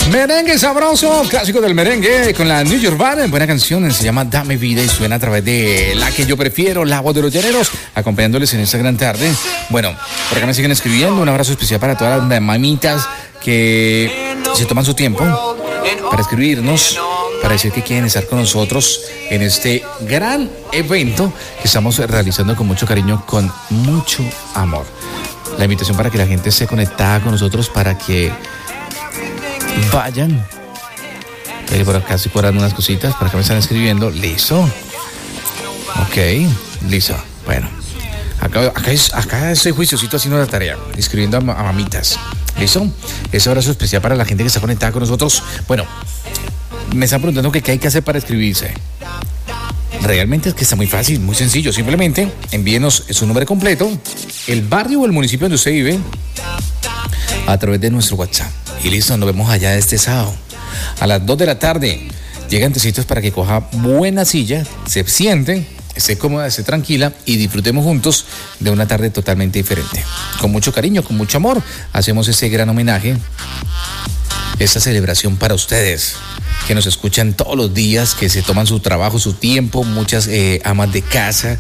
Merengue sabroso, clásico del merengue con la New York Band. Buena canción, se llama Dame Vida y suena a través de La Que Yo Prefiero, La Voz de los Llaneros, acompañándoles en esta gran tarde. Bueno, por acá me siguen escribiendo. Un abrazo especial para todas las mamitas que se toman su tiempo para escribirnos, para decir que quieren estar con nosotros en este gran evento que estamos realizando con mucho cariño, con mucho amor. La invitación para que la gente esté conectada con nosotros, para que vayan. Por acá se cuadran unas cositas, para que me están escribiendo. ¿Listo? Ok, listo. Bueno, acá estoy juiciosito haciendo la tarea, escribiendo a mamitas. ¿Listo? Ese abrazo especial para la gente que está conectada con nosotros. Bueno, me están preguntando qué hay que hacer para escribirse. Realmente es que está muy fácil, muy sencillo. Simplemente envíenos su nombre completo, el barrio o el municipio donde usted vive, a través de nuestro WhatsApp. Y listo, nos vemos allá este sábado a las 2 de la tarde. Llega antecitos para que coja buena silla, se siente, esté cómoda, esté tranquila y disfrutemos juntos de una tarde totalmente diferente. Con mucho cariño, con mucho amor, hacemos ese gran homenaje, esta celebración para ustedes que nos escuchan todos los días, que se toman su trabajo, su tiempo, muchas amas de casa,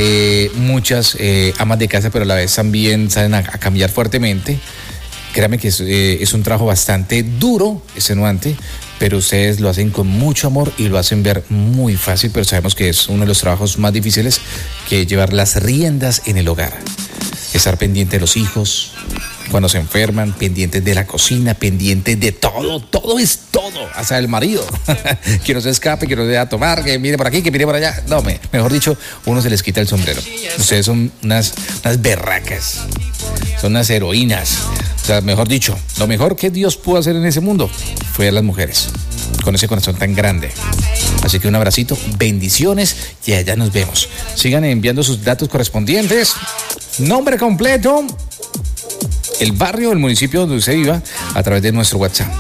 pero a la vez también salen a cambiar fuertemente. Créanme que es un trabajo bastante duro, extenuante, pero ustedes lo hacen con mucho amor y lo hacen ver muy fácil, pero sabemos que es uno de los trabajos más difíciles, que llevar las riendas en el hogar. Estar pendiente de los hijos, cuando se enferman, pendientes de la cocina, pendientes de todo es todo, hasta el marido, que no se escape, que no se deja tomar, que mire por aquí, que mire por allá. No, mejor dicho, uno se les quita el sombrero. Ustedes son unas berracas, son unas heroínas. O sea, mejor dicho, lo mejor que Dios pudo hacer en ese mundo fue a las mujeres, con ese corazón tan grande. Así que un abracito, bendiciones y allá nos vemos. Sigan enviando sus datos correspondientes, nombre completo, el barrio, el municipio donde usted viva, a través de nuestro WhatsApp,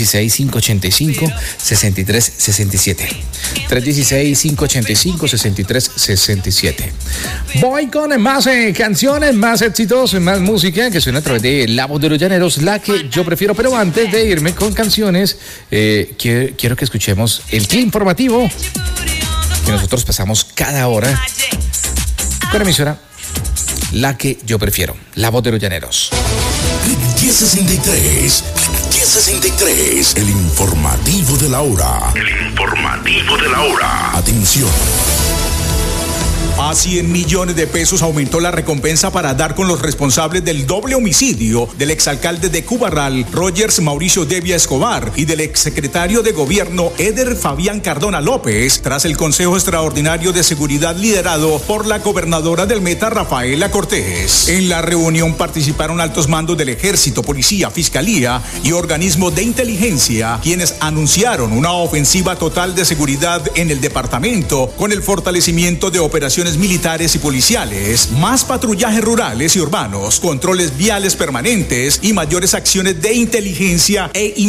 316-585-6367. 316-585-6367. Voy con más canciones, más éxitos, más música que suena a través de La Voz de los Llaneros, La Que Yo Prefiero. Pero antes de irme con canciones, quiero que escuchemos el clip informativo que nosotros pasamos cada hora con la emisora La Que Yo Prefiero, La Voz de los Llaneros. 1063, el informativo de la hora. Atención. A 100 millones de pesos aumentó la recompensa para dar con los responsables del doble homicidio del exalcalde de Cubarral, Rogers Mauricio Devia Escobar, y del exsecretario de gobierno Eder Fabián Cardona López, tras el Consejo Extraordinario de Seguridad liderado por la gobernadora del Meta, Rafaela Cortés. En la reunión participaron altos mandos del Ejército, Policía, Fiscalía y organismos de inteligencia, quienes anunciaron una ofensiva total de seguridad en el departamento, con el fortalecimiento de operaciones militares y policiales, más patrullajes rurales y urbanos, controles viales permanentes y mayores acciones de inteligencia e